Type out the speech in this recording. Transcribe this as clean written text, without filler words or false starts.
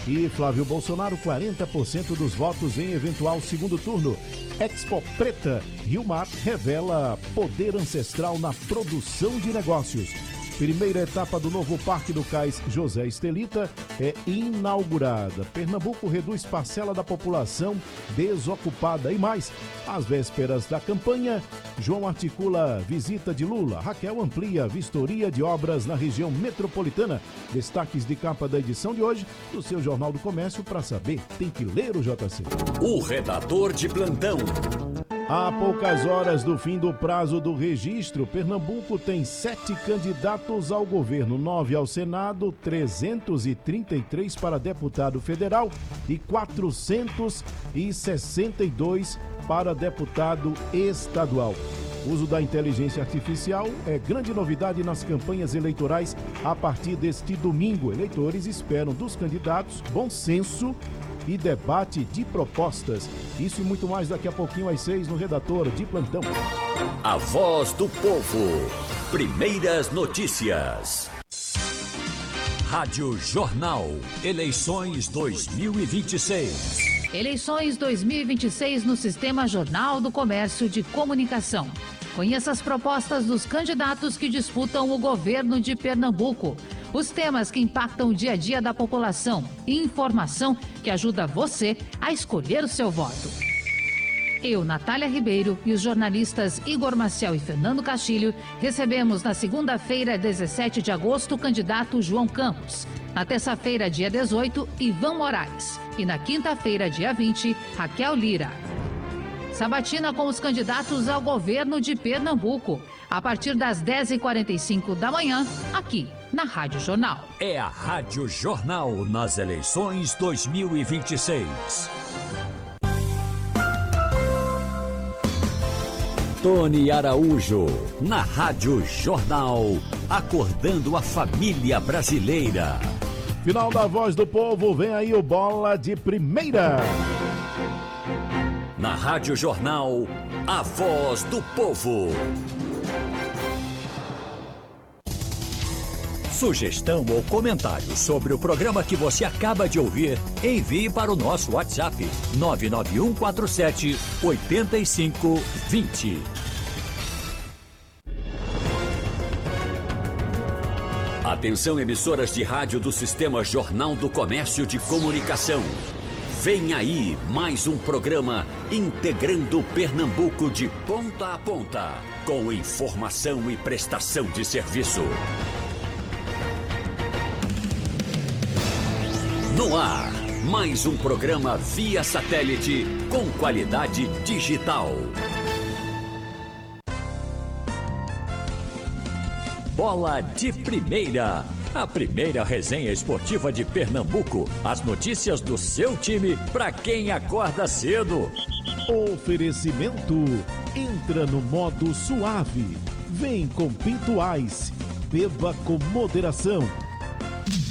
E Flávio Bolsonaro, 40% dos votos em eventual segundo turno. Expo Preta, Rio Mar revela poder ancestral na produção de negócios. Primeira etapa do novo Parque do Cais José Estelita é inaugurada. Pernambuco reduz parcela da população desocupada e mais. Às vésperas da campanha, João articula visita de Lula. Raquel amplia vistoria de obras na região metropolitana. Destaques de capa da edição de hoje do seu Jornal do Comércio. Para saber, tem que ler o JC. O redator de plantão. Há poucas horas do fim do prazo do registro, Pernambuco tem 7 candidatos ao governo, 9 ao Senado, 333 para deputado federal e 462 para deputado estadual. O uso da inteligência artificial é grande novidade nas campanhas eleitorais a partir deste domingo. Eleitores esperam dos candidatos bom senso e debate de propostas. Isso e muito mais daqui a pouquinho às 6 no Redator de Plantão. A voz do povo. Primeiras notícias. Rádio Jornal. Eleições 2026. Eleições 2026 no Sistema Jornal do Comércio de Comunicação. Conheça as propostas dos candidatos que disputam o governo de Pernambuco. Os temas que impactam o dia a dia da população e informação que ajuda você a escolher o seu voto. Eu, Natália Ribeiro, e os jornalistas Igor Maciel e Fernando Castilho recebemos na segunda-feira, 17 de agosto, o candidato João Campos. Na terça-feira, dia 18, Ivan Moraes. E na quinta-feira, dia 20, Raquel Lira. Sabatina com os candidatos ao governo de Pernambuco, a partir das 10h45 da manhã, aqui na Rádio Jornal. É a Rádio Jornal nas eleições 2026. Tony Araújo, na Rádio Jornal, acordando a família brasileira. Final da Voz do Povo, vem aí o Bola de Primeira. Na Rádio Jornal, a voz do povo. Sugestão ou comentário sobre o programa que você acaba de ouvir, envie para o nosso WhatsApp 99147-8520. Atenção, emissoras de rádio do Sistema Jornal do Comércio de Comunicação. Vem aí mais um programa integrando Pernambuco de ponta a ponta, com informação e prestação de serviço. No ar, mais um programa via satélite com qualidade digital. Bola de Primeira. A primeira resenha esportiva de Pernambuco. As notícias do seu time para quem acorda cedo. Oferecimento. Entra no modo suave. Vem com Pinto Ice. Beba com moderação.